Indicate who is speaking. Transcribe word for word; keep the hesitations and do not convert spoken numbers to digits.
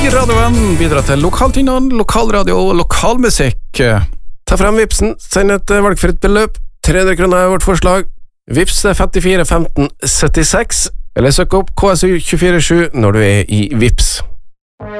Speaker 1: radioen, bidra til lokaltinnene, lokalradio og lokalmusikk.
Speaker 2: Ta frem Vipsen, send et valgfritt beløp. tre hundre kroner er vårt forslag. Vips er femtifire femten syttiseks, eller søk opp K S U to fire sju når du er i Vips.